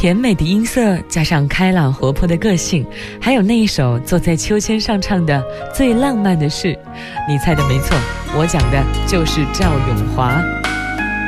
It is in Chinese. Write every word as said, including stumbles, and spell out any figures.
甜美的音色加上开朗活泼的个性，还有那一首坐在秋千上唱的最浪漫的事，你猜的没错，我讲的就是赵咏华。